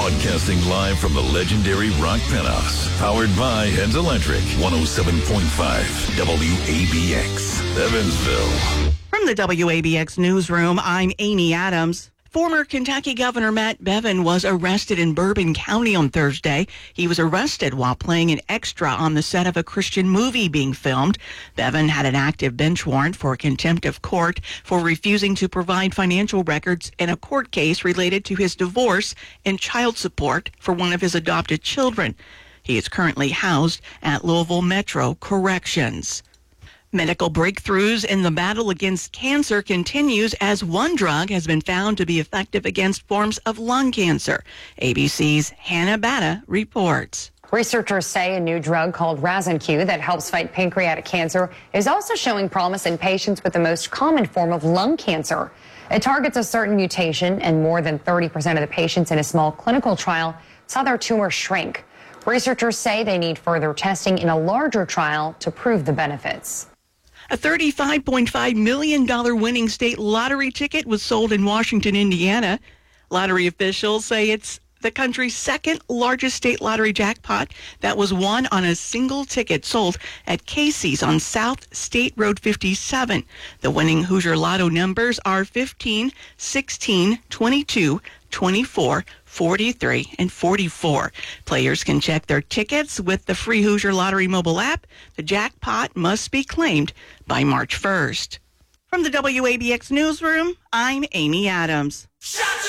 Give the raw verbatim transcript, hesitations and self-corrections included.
Broadcasting live from the legendary Rock Penthouse. Powered by Heads Electric. one oh seven point five W A B X, Evansville. From the W A B X newsroom, I'm Amy Adams. Former Kentucky Governor Matt Bevin was arrested in Bourbon County on Thursday. He was arrested while playing an extra on the set of a Christian movie being filmed. Bevin had an active bench warrant for contempt of court for refusing to provide financial records in a court case related to his divorce and child support for one of his adopted children. He is currently housed at Louisville Metro Corrections. Medical breakthroughs in the battle against cancer continues as one drug has been found to be effective against forms of lung cancer. A B C's Hannah Batta reports. Researchers say a new drug called Razanq that helps fight pancreatic cancer is also showing promise in patients with the most common form of lung cancer. It targets a certain mutation, and more than thirty percent of the patients in a small clinical trial saw their tumor shrink. Researchers say they need further testing in a larger trial to prove the benefits. A thirty-five point five million dollars winning state lottery ticket was sold in Washington, Indiana. Lottery officials say it's the country's second largest state lottery jackpot that was won on a single ticket sold at Casey's on South State Road fifty-seven. The winning Hoosier Lotto numbers are fifteen, sixteen, twenty-two, twenty-four, forty-three, and forty-four. Players can check their tickets with the free Hoosier Lottery mobile app. The jackpot must be claimed by March first. From the W A B X newsroom, I'm Amy Adams. Shut